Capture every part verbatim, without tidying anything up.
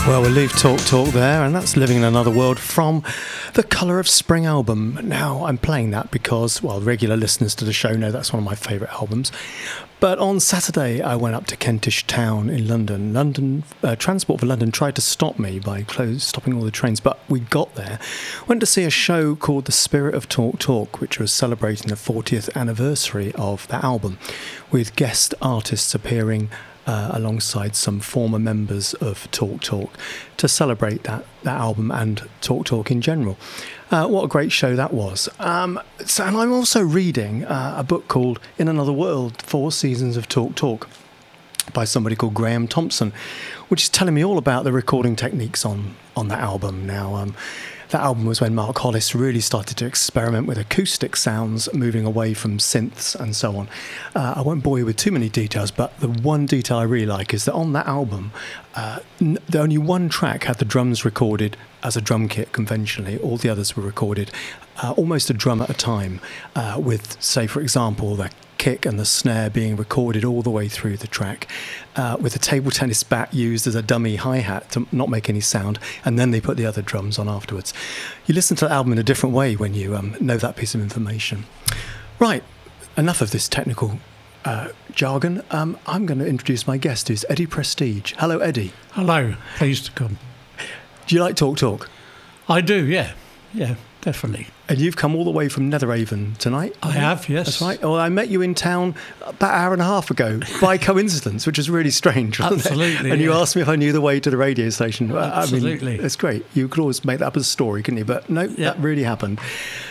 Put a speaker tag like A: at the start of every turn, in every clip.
A: Well, we'll leave Talk Talk there, and that's Living in Another World from the Colour of Spring album. Now, I'm playing that because, well, regular listeners to the show know that's one of my favourite albums. But on Saturday, I went up to Kentish Town in London. London uh, Transport for London tried to stop me by close, stopping all the trains, but we got there. Went to see a show called The Spirit of Talk Talk, which was celebrating the fortieth anniversary of that album, with guest artists appearing Uh, alongside some former members of Talk Talk to celebrate that, that album and Talk Talk in general. Uh, what a great show that was. Um, so, and I'm also reading uh, a book called In Another World, Four Seasons of Talk Talk by somebody called Graham Thompson, which is telling me all about the recording techniques on, on that album. Now, um, that album was when Mark Hollis really started to experiment with acoustic sounds, moving away from synths and so on. Uh, I won't bore you with too many details, but the one detail I really like is that on that album, uh, n- the only one track had the drums recorded as a drum kit conventionally. All the others were recorded uh, almost a drum at a time, uh, with, say, for example, the kick and the snare being recorded all the way through the track, uh, with a table tennis bat used as a dummy hi-hat to not make any sound, and then they put the other drums on afterwards. You listen to the album in a different way when you um, know that piece of information. Right, enough of this technical uh, jargon. Um, I'm going to introduce my guest, who's Eddie Prestige. Hello, Eddie.
B: Hello, pleased to come.
A: Do you like Talk Talk?
B: I do, yeah, yeah, definitely.
A: And you've come all the way from Netheravon tonight?
B: I have, yes.
A: That's right. Well, I met you in town about an hour and a half ago by coincidence, which was really strange, wasn't
B: Absolutely.
A: it? And
B: yeah.
A: you asked me if I knew the way to the radio station.
B: Absolutely.
A: I mean, it's great. You could always make that up as a story, couldn't you? But no,
B: Yeah.
A: that really happened.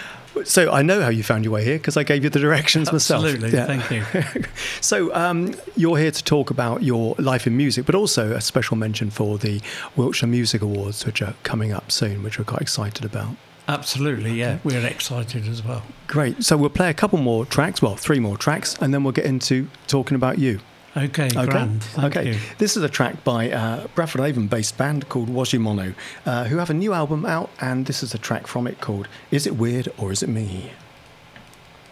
A: So I know how you found your way here because I gave you the directions myself.
B: Absolutely,
A: Yeah.
B: thank you.
A: So um, you're here to talk about your life in music, but also a special mention for the Wiltshire Music Awards, which are coming up soon, which we're quite excited about.
B: Absolutely, yeah. We're excited as well.
A: Great. So we'll play a couple more tracks, well, three more tracks, and then we'll get into talking about you.
B: Okay,
A: Okay.
B: grand. Thank
A: okay.
B: you.
A: This is a track by uh, Bradford Avon-based band called Wajimono, uh, who have a new album out, and this is a track from it called Is It Weird or Is It Me?